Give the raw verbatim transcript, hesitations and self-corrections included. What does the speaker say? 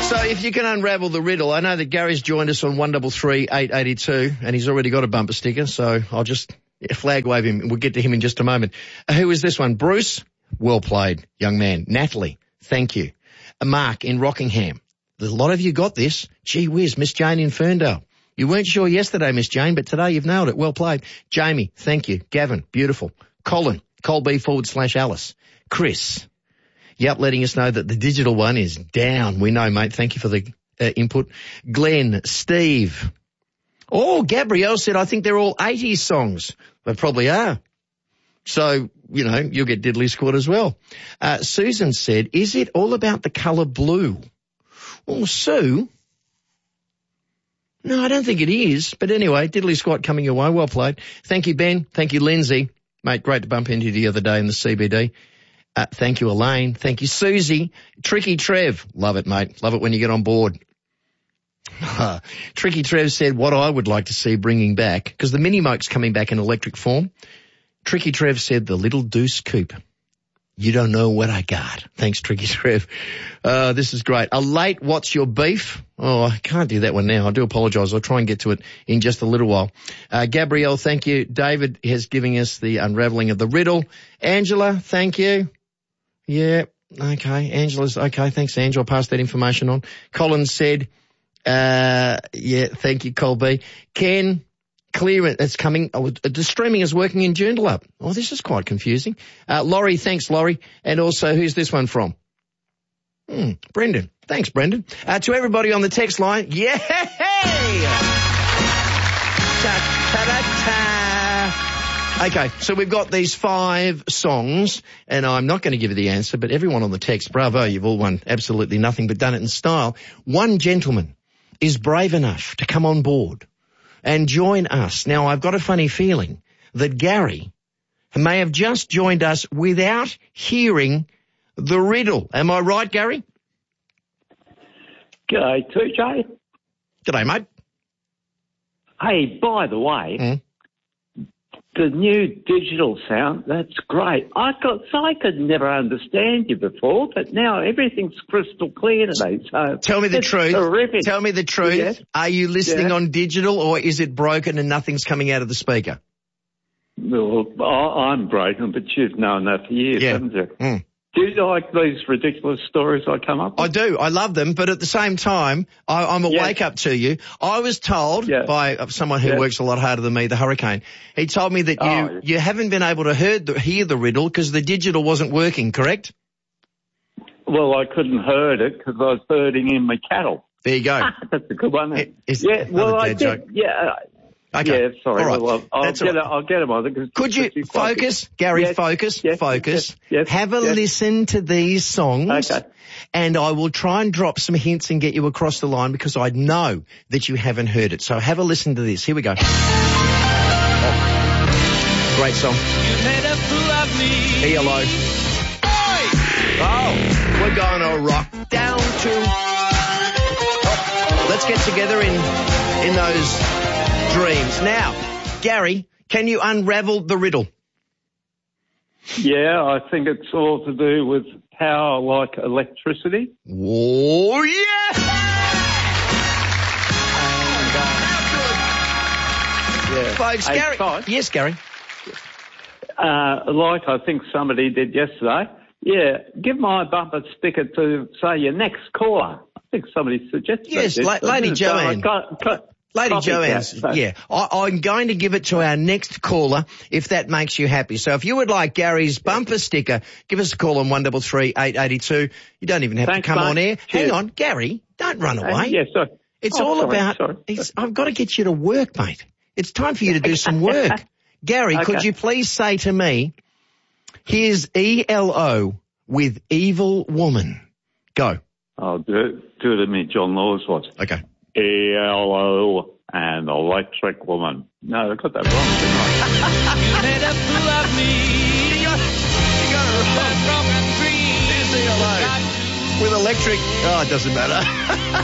So if you can unravel the riddle, I know that Gary's joined us on one double three eight eighty two, and he's already got a bumper sticker, so I'll just flag wave him. We'll get to him in just a moment. Uh, who is this one? Bruce? Well played, young man. Natalie, thank you. Uh, Mark in Rockingham. A lot of you got this. Gee whiz, Miss Jane in Ferndale. You weren't sure yesterday, Miss Jane, but today you've nailed it. Well played. Jamie, thank you. Gavin, beautiful. Colin, Colby forward slash Alice. Chris. Yep, letting us know that the digital one is down. We know, mate. Thank you for the uh, input. Glenn, Steve. Oh, Gabrielle said, I think they're all eighties songs. They probably are. So, you know, you'll get diddly squad as well. Uh, Susan said, is it all about the colour blue? Well, Sue, no, I don't think it is. But anyway, diddly squat coming your way. Well played. Thank you, Ben. Thank you, Lindsay. Mate, great to bump into you the other day in the C B D. Uh, thank you, Elaine. Thank you, Susie. Tricky Trev. Love it, mate. Love it when you get on board. Tricky Trev said what I would like to see bringing back, because the Mini-Moke's coming back in electric form. Tricky Trev said the little Deuce Coupe. You don't know what I got. Thanks, Tricky Trev. Uh, this is great. A late What's Your Beef? Oh, I can't do that one now. I do apologise. I'll try and get to it in just a little while. Uh, Gabrielle, thank you. David has given us the unravelling of the riddle. Angela, thank you. Yeah, okay. Angela's okay. Thanks, Angela. I'll pass that information on. Colin said, uh, yeah, thank you, Colby. Ken, clear it. It's coming. Oh, the streaming is working in Joondalup. Oh, this is quite confusing. Uh, Laurie, thanks, Laurie. And also, who's this one from? Hmm, Brendan. Thanks, Brendan. Uh, to everybody on the text line, yeah! Ta-ta-ta-ta. Okay, so we've got these five songs, and I'm not going to give you the answer, but everyone on the text, bravo, you've all won absolutely nothing but done it in style. One gentleman is brave enough to come on board and join us. Now, I've got a funny feeling that Gary may have just joined us without hearing the riddle. Am I right, Gary? G'day, T J. G'day, mate. Hey, by the way, Mm. the new digital sound, that's great. I got, so I could never understand you before, but now everything's crystal clear today. So Tell me the it's truth. terrific. Tell me the truth. Yes. Are you listening Yeah. on digital, or is it broken and nothing's coming out of the speaker? Well, I, I'm broken, but you've known that for years, Yeah. haven't you? Mm. Do you like these ridiculous stories I come up with? I do. I love them. But at the same time, I, I'm a Yeah. wake up to you. I was told Yeah. by someone who Yeah. works a lot harder than me, the Hurricane. He told me that you, Oh. you haven't been able to heard the, hear the riddle because the digital wasn't working, correct? Well, I couldn't heard it because I was herding in my cattle. There you go. That's a good one. It- it's yeah, another well, I dad did. joke. Yeah. Okay. Yeah, sorry. All right. Well, I'll, That's I'll, get all it, I'll get him on it. 'cause- Could you because like- focus, Gary, Yes, focus, yes, focus, yes, yes, have a yes. listen to these songs, Okay. and I will try and drop some hints and get you across the line because I know that you haven't heard it. So have a listen to this. Here we go. Oh, great song. You made a fool of me. E L O. Oh, we're going to rock down to... Oh, let's get together in, in those dreams. Now, Gary, can you unravel the riddle? Yeah, I think it's all to do with power like electricity. Oh, yeah! Yeah. Folks, Hey, Gary... Todd, Yes, Gary. uh, like I think somebody did yesterday, yeah, give my bumper sticker to, say, your next caller. I think somebody suggested Yes, this. La- Lady So Joanne. I got- got- Lady copy Joanne's, that, so- yeah. I, I'm going to give it to our next caller if that makes you happy. So if you would like Gary's bumper sticker, give us a call on one double three eight eight two. You don't even have Thanks, to come mate. on air. Cheers. Hang on, Gary, don't run away. Uh, yeah, sorry. It's Oh, all sorry, about, sorry. it's, I've got to get you to work, mate. It's time for you to do some work. Gary, Okay. could you please say to me, here's E L O with Evil Woman. Go. I'll do it, do it in me John Laws was. Okay. E L O and electric woman. No, I got that wrong, didn't I? You made a fool of me. You got, you got it wrong. That broken dream. There's E L O with electric. Oh, it doesn't matter.